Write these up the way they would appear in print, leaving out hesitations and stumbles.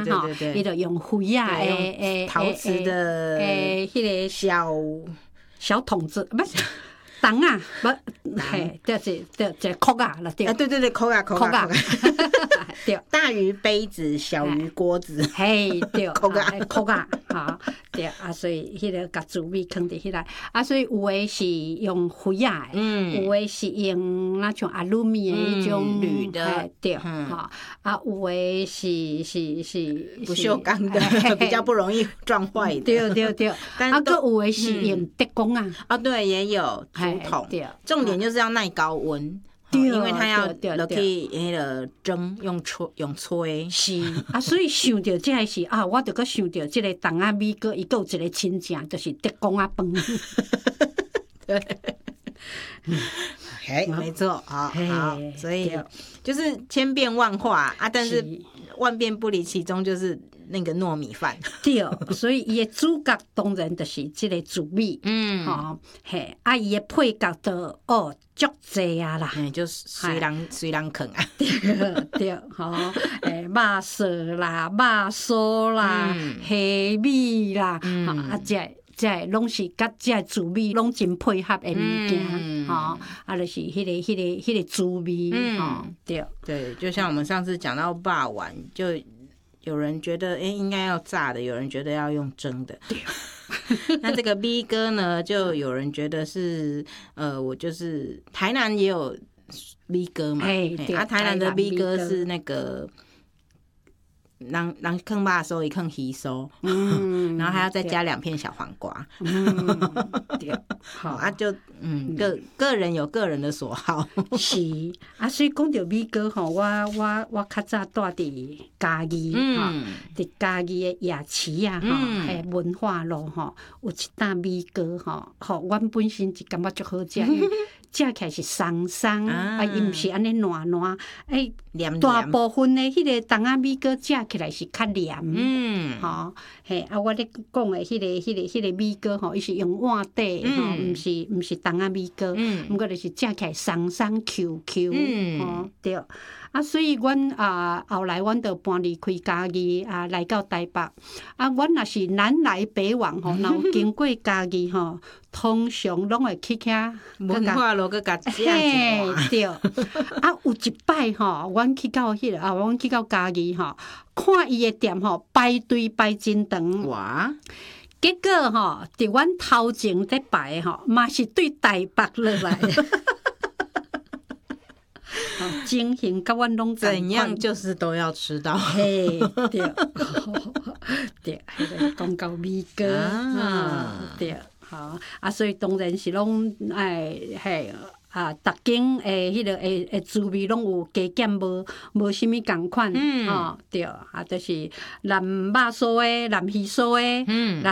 哈，伊就用灰啊， 陶瓷的， 迄个小桶子，不是。桶啊，不，嘿，这壳啊，对。 对，壳啊， 对。 大于杯子，小于锅子。 嘿，对， 壳啊，哈，对啊，所以迄个甲滋味放伫迄内，啊，所以有诶是用灰啊，有诶是用那像阿鲁米诶迄种铝的， 对，哈，啊，有诶是不锈钢的，比较不容易撞坏的。 对，啊，个有诶是用鉄工啊， 啊，对，也有竹筒，重点就是要耐高温。因为它要落去迄个蒸，用吹是啊，所以想到这个是啊，我就搁想到这个东仔米糕，伊搁有一个亲戚，就是鉄工啊饭。 对，没错，好，所以就是千变万化啊，但是万变不离其宗，就是那个糯米饭。 对，所以伊的主角当然就是这个滋味，嘿，啊，伊的配角就足济啊啦， 就随人啃啊。 对，肉色啦，肉酥啦，虾米啦，啊，这拢是甲这滋味拢真配合的物件，啊，就是迄个滋味， 对，就像我们上次讲到肉丸，就有人觉得应该要炸的，有人觉得要用蒸的。那这个米糕呢，就有人觉得是我就是台南也有米糕嘛，台南的米糕是那个人放肉酥，伊放鱼酥，然后还要再加2片小黄瓜， 对，好啊，就个人有个人的所好， 是啊，所以讲到米糕吼，我较早住伫嘉义，伫嘉义的夜市啊，文化路吼，有一担米糕吼，阮本身就感觉足好食。食起来是松松，伊毋是安尼软软，大部分的迄个东仔米糕食起来是较黏，我咧讲的迄个米糕吼，伊是用碗底吼，毋是东仔米糕，毋过就是食起来松松 QQ，对。啊，所以阮后来阮就搬离开嘉义来到台北。阮若是南来北往吼，若有经过嘉义吼，通常拢会去遐文化路去甲食一碗。对。有一摆吼，阮去到阮去到嘉义吼，看伊的店吼排队排真长。 哇！ 结果吼，伫阮头前在排吼，嘛是对台北落来。情形甲阮拢怎样，就是都要吃到。 嘿，对，对，迄个讲到米糕对，好所以当然是拢逐间迄个诶滋味拢有加减无啥物共款，对，就是南肉酥诶，南鱼酥诶，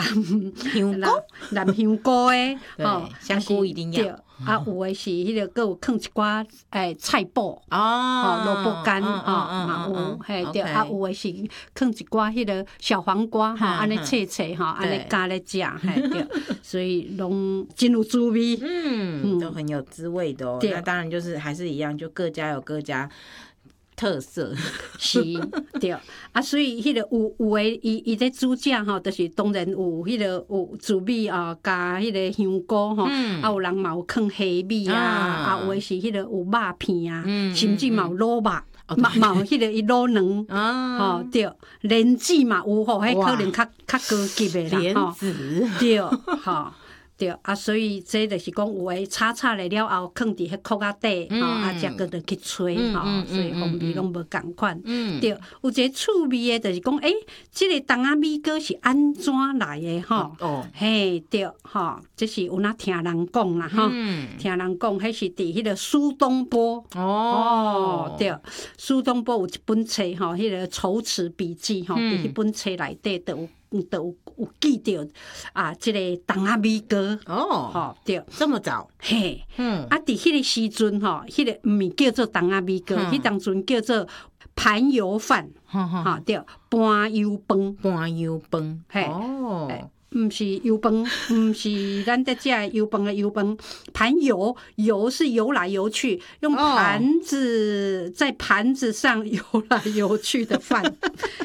南香菇诶， 香菇一定要。 有诶是迄个，搁有放一寡菜脯萝卜干嘛有，对，有诶是放一寡迄个小黄瓜安尼切安尼加咧食，对，所以拢真有滋味， 都很有滋味的。那当然就是还是一样，就各家有各家特色， 是，对，所以迄个有诶，伊咧煮食吼，就是当然有迄个有滋味加迄个香菇吼，有人嘛有放虾米有诶是迄个有肉片甚至嘛有卤肉。嘛有迄个卤卵，对，莲子嘛有吼，迄可能较高级的啦， 莲子， 对，对所以这就是讲有诶炒咧了后，放伫迄壳仔底，才搁落去吹，所以风味拢无共款。对，有一个趣味诶，就是讲，这个东仔米糕是安怎来诶？吼，嘿，对，这是有哪听人讲啦，听人讲，迄是伫迄个苏东坡，对，苏东坡有一本册，迄个《筹词笔记》伫迄本册内底都有记着这个东仔米糕对， 这么早， 嘿，伫迄个时阵迄个毋是叫做东仔米糕，迄当阵叫做盘油饭，对，盘油饭，嘿，毋是油饭，毋是咱在食的油饭的油饭，盘油是游来游去，用盘子在盘子上游来游去的饭。